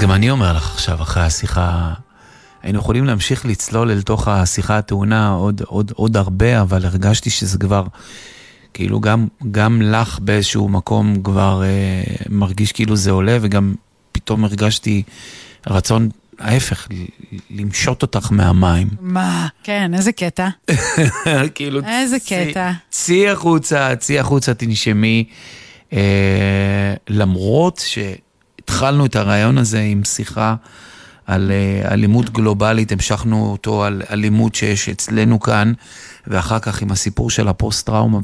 גם אני אומר לך עכשיו, אחרי השיחה, היינו יכולים להמשיך לצלול אל תוך השיחה הטעונה עוד הרבה, אבל הרגשתי שזה כבר, כאילו גם לך באיזשהו מקום כבר מרגיש כאילו זה עולה, וגם פתאום הרגשתי רצון ההפך, למשות אותך מהמים. מה? כן, איזה קטע. כאילו, איזה קטע. צי החוצה, תנשמי. למרות שהתחלנו את הרעיון הזה עם שיחה על אלימות גלובלית, המשכנו אותו על אלימות שיש אצלנו כאן, ואחר כך עם הסיפור של הפוסט-טראומה,